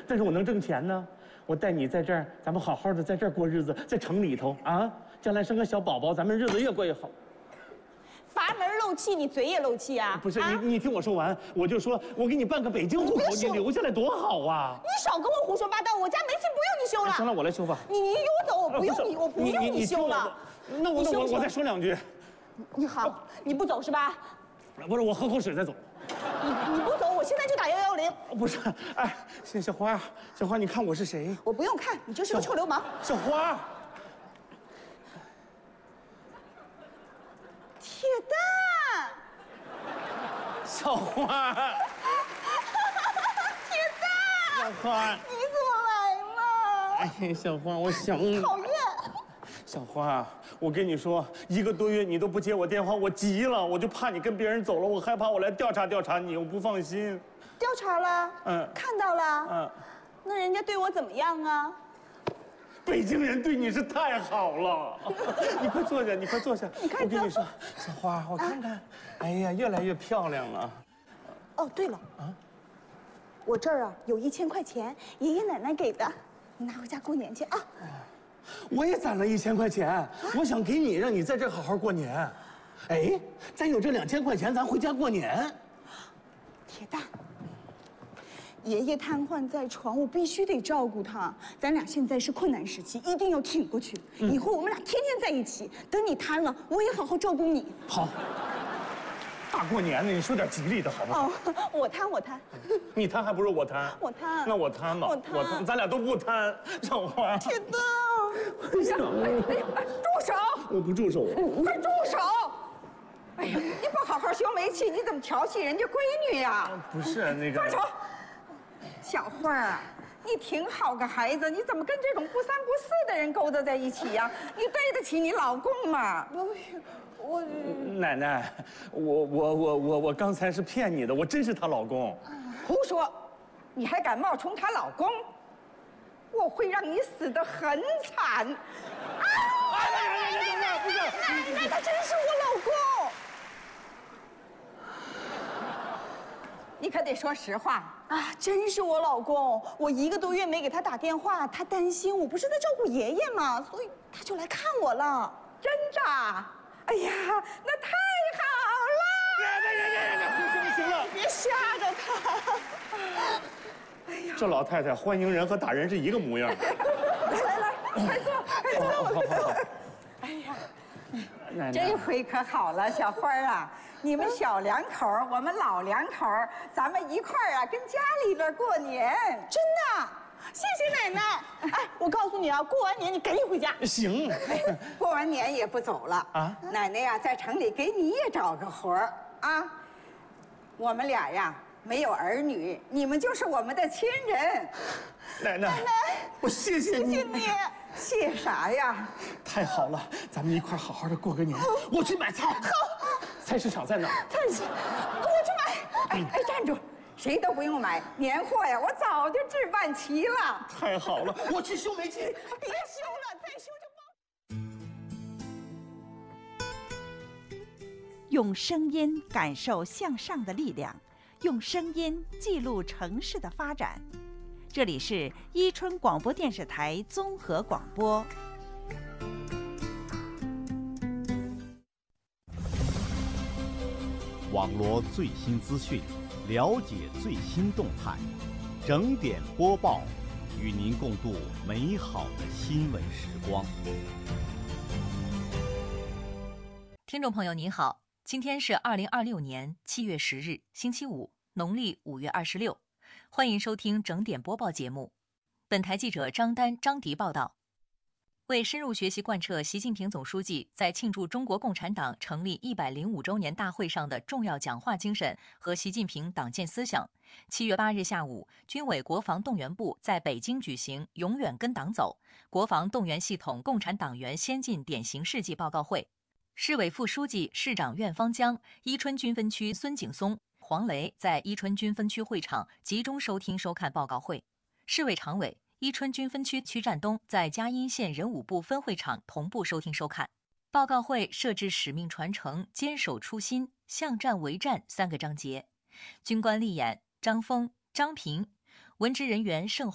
但是我能挣钱呢。我带你在这儿，咱们好好的在这儿过日子，在城里头啊，将来生个小宝宝，咱们日子越过越好。 阀门漏气，你嘴也漏气啊？ 不是你听我说完，我就说我给你办个北京户口，你留下来多好啊！ 你少跟我胡说八道，我家煤气不用你修了。 行了，我来修吧。 你给我走，我不用你，我不用你修了。 那我再说两句。 你好，你不走是吧？ 不是，我喝口水再走。 你不走，我现在就打110。 不是，哎，小花，小花，你看我是谁？ 我不用看，你就是个臭流氓。 小花， 铁蛋， 小花， 铁蛋， 小花， 你怎么来了？ 哎，小花，我想你。 讨厌。 小花，我跟你说，1个多月你都不接我电话，我急了，我就怕你跟别人走了，我害怕我来调查调查你，我不放心。 调查了，看到了，那人家对我怎么样啊？ 北京人对你是太好了，你快坐下，你快坐下。我跟你说，小花，我看看，哎呀，越来越漂亮了。 哦，对了，我这儿啊有1000块钱，爷爷奶奶给的，你拿回家过年去啊。 我也攒了1000块钱，我想给你，让你在这儿好好过年。哎，咱有这2000块钱，咱回家过年。 铁蛋，爷爷瘫痪在床，我必须得照顾他。咱俩现在是困难时期，一定要挺过去。以后我们俩天天在一起，等你瘫了，我也好好照顾你。 好。大过年的，你说点吉利的好不好？ 哦，我瘫， 你瘫还不如我瘫。 我瘫， 那我瘫吧。 我瘫， 咱俩都不瘫。小花， 铁蛋， 住手！ 我不住手。 快住手！哎呀，你不好好修煤气，你怎么调戏人家闺女呀？ 不是那个。 放手！小花儿，你挺好个孩子，你怎么跟这种不三不四的人勾搭在一起呀？你对得起你老公吗？ 我奶奶，我刚才是骗你的，我真是她老公。 胡说！你还敢冒充她老公？我会让你死得很惨！ 不是， 奶奶，他真是我老公。 你可得说实话啊！真是我老公，我1个多月没给他打电话，他担心我不是在照顾爷爷吗？所以他就来看我了。 真的？哎呀，那太好了！ 行了， 别吓着他。 哎呀， 这老太太欢迎人和打人是一个模样。 来，快坐，快坐。 好。 哎呀， 奶奶， 这回可好了，小花啊，你们小两口，我们老两口，咱们一块儿啊，跟家里边过年。 真的？谢谢奶奶。哎，我告诉你啊，过完年你赶紧回家。 行。 过完年也不走了啊！奶奶呀，在城里给你也找个活儿啊。我们俩呀，没有儿女，你们就是我们的亲人。 奶奶，我谢谢你。 谢谢你。 谢啥呀？ 太好了，咱们一块好好的过个年。我去买菜。好。菜市场在哪儿？ 菜市，我去买。 哎，站住！谁都不用买，年货呀，我早就置办齐了。 太好了，我去修煤气。 别修了，再修就用声音感受向上的力量，用声音记录城市的发展。这里是伊春广播电视台综合广播。 网罗最新资讯，了解最新动态，整点播报，与您共度美好的新闻时光。 听众朋友您好，今天是2026年7月10日，星期五，农历5月26，欢迎收听整点播报节目。本台记者张丹、张迪报道。为深入学习贯彻习近平总书记在庆祝中国共产党成立105周年大会上的重要讲话精神和习近平党建思想，7月8日下午，军委国防动员部在北京举行“永远跟党走”国防动员系统共产党员先进典型事迹报告会。市委副书记、市长苑方江、伊春军分区孙景松、黄雷在伊春军分区会场集中收听收看报告会。市委常委、伊春军分区区战东在嘉阴县人武部分会场同步收听收看。报告会设置使命传承、坚守初心、向战为战3个章节，军官立演张峰、张平，文职人员盛